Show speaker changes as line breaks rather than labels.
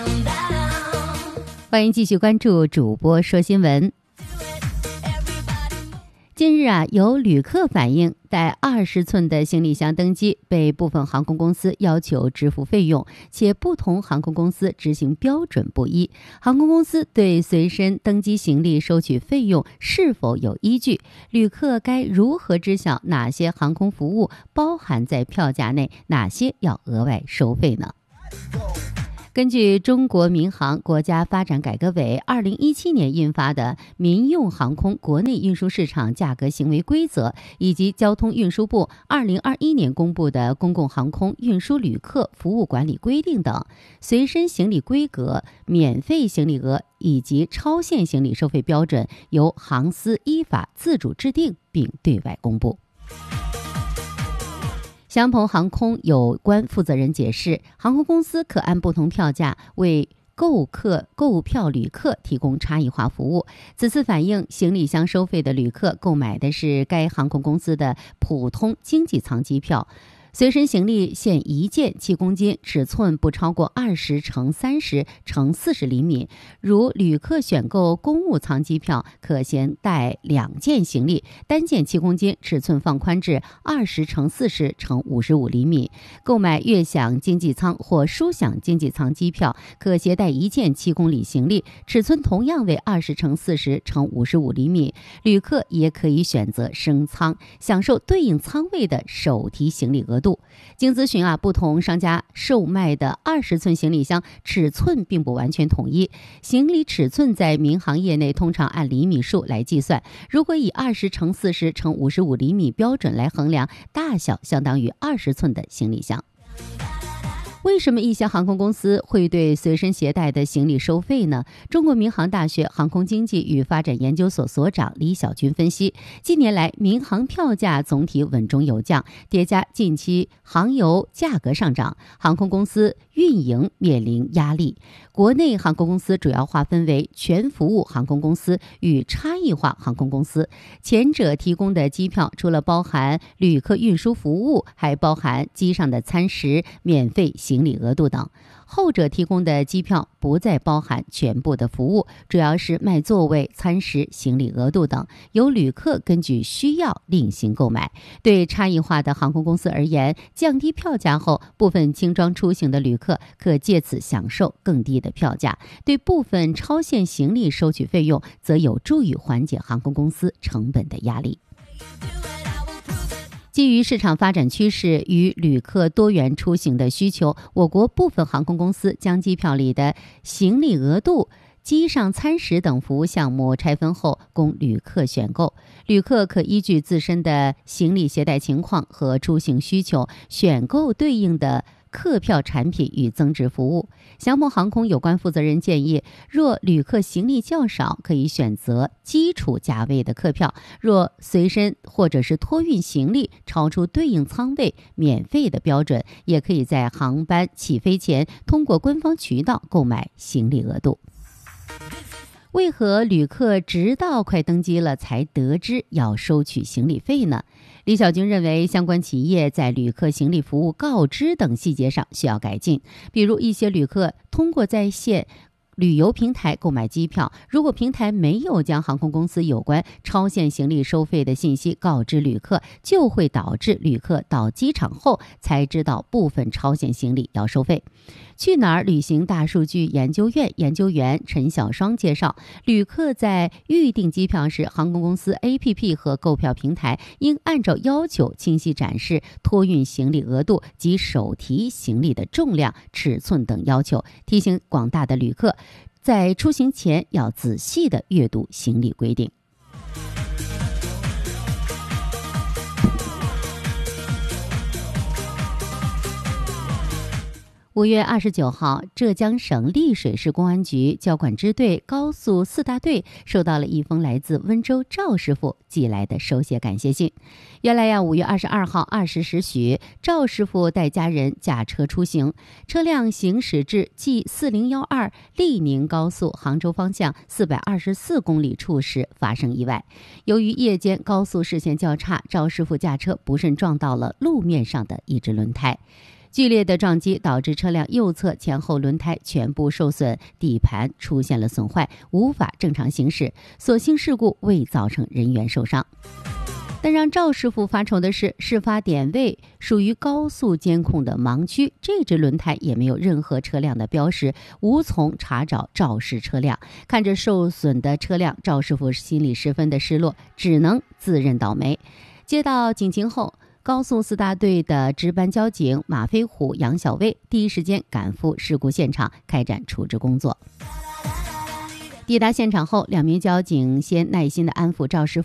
欢迎继续关注主播说新闻。近日有旅客反映带20寸的行李箱登机被部分航空公司要求支付费用，且不同航空公司执行标准不一。航空公司对随身登机行李收取费用是否有依据？旅客该如何知晓哪些航空服务包含在票价内，哪些要额外收费呢？根据中国民航国家发展改革委2017年印发的《民用航空国内运输市场价格行为规则》，以及交通运输部2021年公布的《公共航空运输旅客服务管理规定》等，随身行李规格、免费行李额以及超限行李收费标准由航司依法自主制定并对外公布。祥鹏航空有关负责人解释，航空公司可按不同票价为购票旅客提供差异化服务。此次反映行李箱收费的旅客购买的是该航空公司的普通经济舱机票，随身行李限1件7公斤，尺寸不超过20×30×40厘米。如旅客选购公务舱机票，可先带2件行李，单件7公斤，尺寸放宽至20×40×55厘米。购买悦享经济舱或舒享经济舱机票，可携带1件7公里行李，尺寸同样为20×40×55厘米。旅客也可以选择升舱，享受对应舱位的手提行李额度。经咨询不同商家售卖的20寸行李箱尺寸并不完全统一，行李尺寸在民航业内通常按厘米数来计算，如果以20×40×55厘米标准来衡量，大小相当于20寸的行李箱。为什么一些航空公司会对随身携带的行李收费呢？中国民航大学航空经济与发展研究所所长李小军分析，近年来民航票价总体稳中有降，叠加近期航油价格上涨，航空公司运营面临压力。国内航空公司主要划分为全服务航空公司与差异化航空公司，前者提供的机票除了包含旅客运输服务，还包含机上的餐食、免费行李额度等。后者提供的机票不再包含全部的服务，主要是卖座位、餐食、行李额度等，由旅客根据需要另行购买。对差异化的航空公司而言，降低票价后，部分轻装出行的旅客可借此享受更低的票价，对部分超限行李收取费用，则有助于缓解航空公司成本的压力。基于市场发展趋势与旅客多元出行的需求，我国部分航空公司将机票里的行李额度、机上餐食等服务项目拆分后供旅客选购。旅客可依据自身的行李携带情况和出行需求，选购对应的客票产品与增值服务。祥鹏航空有关负责人建议，若旅客行李较少，可以选择基础价位的客票；若随身或者是托运行李超出对应舱位免费的标准，也可以在航班起飞前通过官方渠道购买行李额度。为何旅客直到快登机了才得知要收取行李费呢？李小军认为，相关企业在旅客行李服务告知等细节上需要改进。比如，一些旅客通过在线旅游平台购买机票，如果平台没有将航空公司有关超限行李收费的信息告知旅客，就会导致旅客到机场后才知道部分超限行李要收费。去哪儿旅行大数据研究院研究员陈小双介绍，旅客在预订机票时，航空公司 APP 和购票平台应按照要求清晰展示托运行李额度及手提行李的重量、尺寸等要求，提醒广大的旅客在出行前要仔细地阅读行李规定。5月29号，浙江省丽水市公安局交管支队高速4大队收到了一封来自温州赵师傅寄来的手写感谢信。原来5月22号20时许，赵师傅带家人驾车出行，车辆行驶至 G4012 丽宁高速杭州方向424公里处时发生意外。由于夜间高速视线较差，赵师傅驾车不慎撞到了路面上的一只轮胎。 剧烈的撞击导致车辆右侧前后轮胎全部受损，底盘出现了损坏，无法正常行驶。所幸事故未造成人员受伤。但让赵师傅发愁的是，事发点位属于高速监控的盲区，这只轮胎也没有任何车辆的标识，无从查找肇事车辆。看着受损的车辆，赵师傅心里十分的失落，只能自认倒霉。接到警情后，高速4大队的值班交警马飞虎、杨小卫第一时间赶赴事故现场，开展处置工作。抵达现场后，2名交警先耐心地安抚肇事